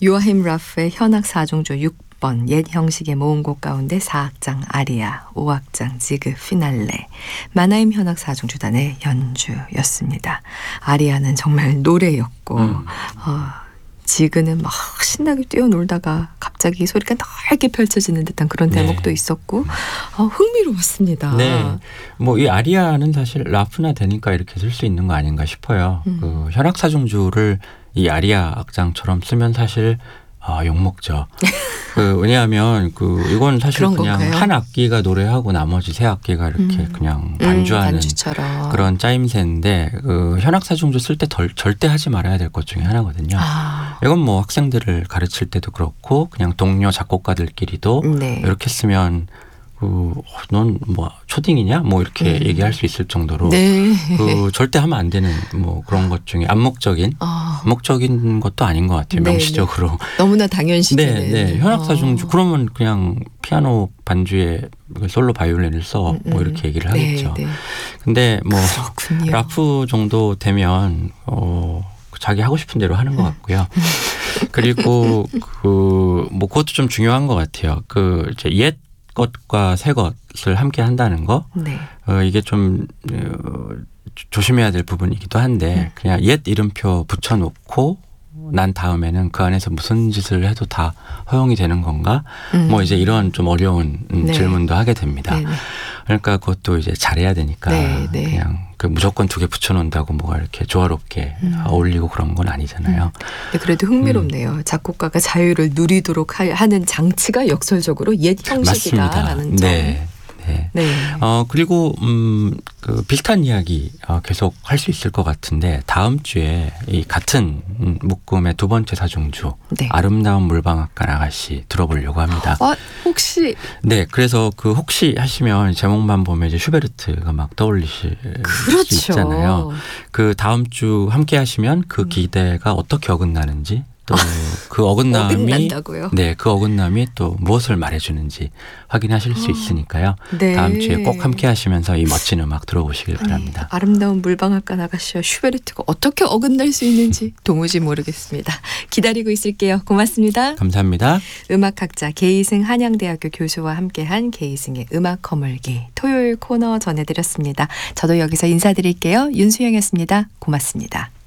요하임 라프의 현악 4중조 6번 옛 형식의 모음곡 가운데 4악장 아리아, 5악장 지그 피날레, 마나임 현악 4중조단의 연주였습니다. 아리아는 정말 노래였고 지그는 막 신나게 뛰어놀다가 갑자기 소리가 넓게 펼쳐지는 듯한 그런 대목도 있었고 흥미로웠습니다. 네, 뭐 이 아리아는 사실 라프나 되니까 이렇게 쓸 수 있는 거 아닌가 싶어요. 그 현악사중주를 이 아리아 악장처럼 쓰면 사실 욕먹죠. 왜냐하면 이건 사실 그냥 건가요? 한 악기가 노래하고 나머지 세 악기가 이렇게 그냥 반주하는 반주처럼. 그런 짜임새인데 현악사중주 쓸 때 절대 하지 말아야 될 것 중에 하나거든요. 이건 뭐 학생들을 가르칠 때도 그렇고 그냥 동료 작곡가들끼리도 이렇게 쓰면 넌 뭐 초딩이냐? 뭐 이렇게 얘기할 수 있을 정도로 절대 하면 안 되는 뭐 그런 것 중에 암묵적인 것도 아닌 것 같아요. 명시적으로. 너무나 당연시되는. 네. 현악사중주 그러면 그냥 피아노 반주에 솔로 바이올린을 써 뭐 이렇게 얘기를 하겠죠. 근데 뭐 그렇군요. 라프 정도 되면 자기 하고 싶은 대로 하는 것 같고요. 그리고 뭐 그것도 좀 중요한 것 같아요. 이제 옛 것과 새 것을 함께 한다는 거 이게 좀 조심해야 될 부분이기도 한데 그냥 옛 이름표 붙여놓고 난 다음에는 그 안에서 무슨 짓을 해도 다 허용이 되는 건가? 뭐 이제 이런 좀 어려운 질문도 하게 됩니다. 그러니까 그것도 이제 잘해야 되니까 그냥 무조건 2개 붙여놓는다고 뭐가 이렇게 조화롭게 어울리고 그런 건 아니잖아요. 그래도 흥미롭네요. 작곡가가 자유를 누리도록 하는 장치가 역설적으로 옛 형식이다라는 점. 그리고 비슷한 이야기 계속 할 수 있을 것 같은데 다음 주에 이 같은 묶음의 두 번째 사중주 아름다운 물방앗간 아가씨 들어보려고 합니다. 혹시? 네, 그래서 혹시 하시면 제목만 보면 이제 슈베르트가 막 떠올리실 수 있잖아요. 다음 주 함께 하시면 그 기대가 어떻게 어긋나는지 또 그 어긋남이 그 어긋남이 또 무엇을 말해주는지 확인하실 수 있으니까요. 다음 주에 꼭 함께 하시면서 이 멋진 음악 들어보시길 바랍니다. 아름다운 물방앗간 아가씨와 슈베르트가 어떻게 어긋날 수 있는지 도무지 모르겠습니다. 기다리고 있을게요. 고맙습니다. 감사합니다. 음악학자 계이승 한양대학교 교수와 함께한 계이승의 음악 거물기 토요일 코너 전해드렸습니다. 저도 여기서 인사드릴게요. 윤수영이었습니다. 고맙습니다.